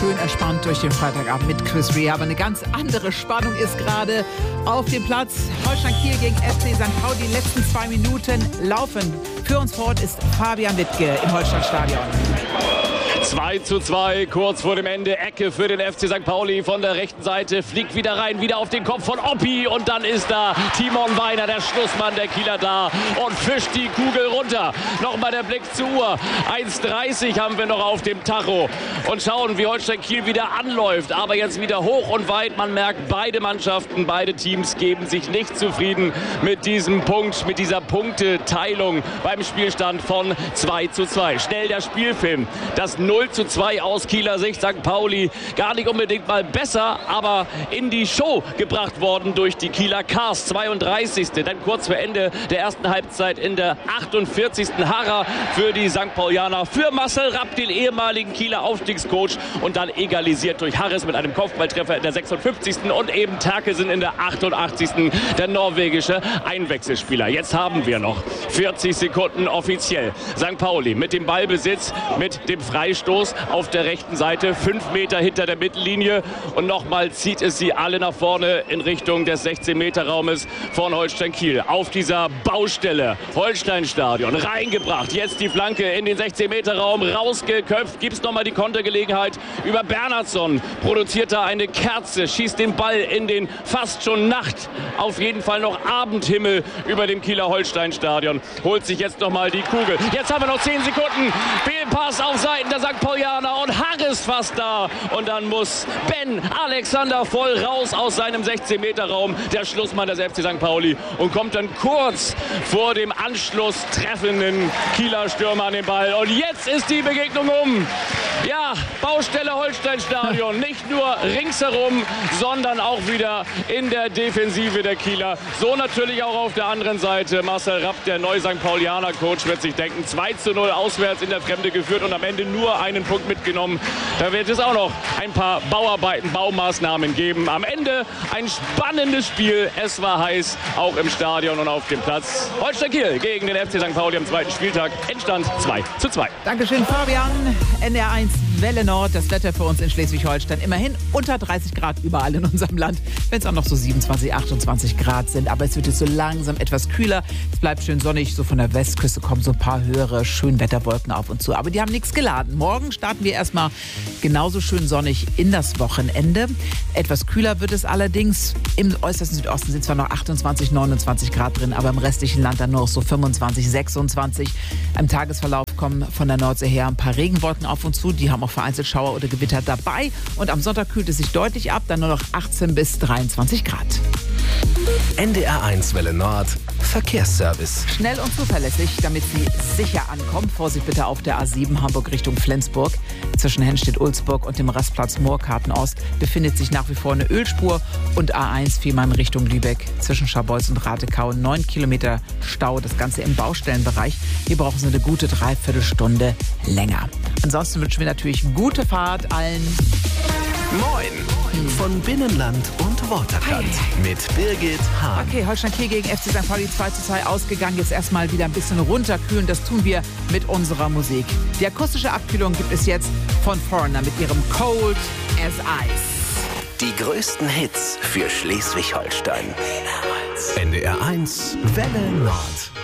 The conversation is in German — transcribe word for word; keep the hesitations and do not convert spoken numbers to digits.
schön entspannt durch den Freitagabend mit Chris Rea. Aber eine ganz andere Spannung ist gerade auf dem Platz. Holstein Kiel gegen F C Sankt Pauli. Die letzten zwei Minuten laufen. Für uns vor Ort ist Fabian Wittke im Holsteinstadion. zwei zu zwei, kurz vor dem Ende. Ecke für den F C Sankt Pauli von der rechten Seite. Fliegt wieder rein, wieder auf den Kopf von Oppi. Und dann ist da Timon Weiner, der Schlussmann der Kieler, da und fischt die Kugel runter. Nochmal der Blick zur Uhr. eins dreißig haben wir noch auf dem Tacho. Und schauen, wie Holstein Kiel wieder anläuft. Aber jetzt wieder hoch und weit. Man merkt, beide Mannschaften, beide Teams geben sich nicht zufrieden mit diesem Punkt, mit dieser Punkteteilung beim Spielstand von zwei zu zwei. Schnell der Spielfilm. Das null zu zwei aus Kieler Sicht. Sankt Pauli gar nicht unbedingt mal besser, aber in die Show gebracht worden durch die Kieler Cars. zweiunddreißigste Dann kurz vor Ende der ersten Halbzeit in der achtundvierzigsten Harrer für die Sankt Paulianer. Für Marcel Rapp, den ehemaligen Kieler Aufstiegscoach. Und dann egalisiert durch Harris mit einem Kopfballtreffer in der sechsundfünfzigsten Und eben Terkelsen in der achtundachtzigsten Der norwegische Einwechselspieler. Jetzt haben wir noch vierzig Sekunden offiziell. Sankt Pauli mit dem Ballbesitz, mit dem Freistoß auf der rechten Seite, fünf Meter hinter der Mittellinie. Und nochmal zieht es sie alle nach vorne in Richtung des sechzehn Meter Raumes von Holstein Kiel. Auf dieser Baustelle Holsteinstadion reingebracht. Jetzt die Flanke in den sechzehn Meter Raum, rausgeköpft. Gibt es nochmal die Kontergelegenheit über Bernhardsson. Produziert da eine Kerze, schießt den Ball in den fast schon Nacht, auf jeden Fall noch Abendhimmel über dem Kieler Holsteinstadion. Holt sich jetzt nochmal die Kugel. Jetzt haben wir noch zehn Sekunden. Fehlpass auf Seiten der Sankt Paulianer und Harris fast da. Und dann muss Ben Alexander voll raus aus seinem sechzehn Meter Raum. Der Schlussmann des F C Sankt Pauli. Und kommt dann kurz vor dem Anschluss treffenden Kieler Stürmer an den Ball. Und jetzt ist die Begegnung um. Ja, Baustelle Holsteinstadion. Nicht nur ringsherum, sondern auch wieder in der Defensive der Kieler. So natürlich auch auf der anderen Seite. Marcel Rapp, der neue Sankt Paulianer Coach, wird sich denken, zwei zu null auswärts in der Fremde geführt und am Ende nur einen Punkt mitgenommen. Da wird es auch noch ein paar Bauarbeiten, Baumaßnahmen geben. Am Ende ein spannendes Spiel. Es war heiß, auch im Stadion und auf dem Platz. Holstein Kiel gegen den F C Sankt Pauli am zweiten Spieltag. Endstand zwei zu zwei. Dankeschön, Fabian. N D R eins Welle Nord. Das Wetter für uns in Schleswig-Holstein. Immerhin unter dreißig Grad überall in unserem Land. Wenn es auch noch so siebenundzwanzig, achtundzwanzig Grad sind. Aber es wird jetzt so langsam etwas kühler. Es bleibt schön sonnig. So von der Westküste kommen so ein paar höhere Schönwetterwolken auf und zu. Aber die haben nichts geladen. Morgen starten wir erstmal genauso schön sonnig in das Wochenende. Etwas kühler wird es allerdings. Im äußersten Südosten sind zwar noch achtundzwanzig, neunundzwanzig Grad drin, aber im restlichen Land dann nur noch so fünfundzwanzig, sechsundzwanzig. Im Tagesverlauf kommen von der Nordsee her ein paar Regenwolken auf uns zu. Die haben auch vereinzelt Schauer oder Gewitter dabei. Und am Sonntag kühlt es sich deutlich ab, dann nur noch achtzehn bis dreiundzwanzig Grad. N D R eins Welle Nord Verkehrsservice. Schnell und zuverlässig, damit Sie sicher ankommen. Vorsicht bitte auf der A sieben Hamburg Richtung Flensburg. Zwischen Hennstedt-Ulzburg und dem Rastplatz Moorkarten Ost befindet sich nach wie vor eine Ölspur. Und A eins Fehmarn Richtung Lübeck. Zwischen Scharbeutz und Ratekau neun Kilometer Stau. Das Ganze im Baustellenbereich. Hier brauchen Sie eine gute Dreiviertelstunde länger. Ansonsten wünschen wir natürlich gute Fahrt allen. Moin von Binnenland und Waterkant mit Birgit Hahn. Okay, Holstein Kiel gegen F C Sankt Pauli zwei zu zwei ausgegangen. Jetzt erstmal wieder ein bisschen runterkühlen. Das tun wir mit unserer Musik. Die akustische Abkühlung gibt es jetzt von Foreigner mit ihrem Cold as Ice. Die größten Hits für Schleswig-Holstein. N D R eins Welle Nord.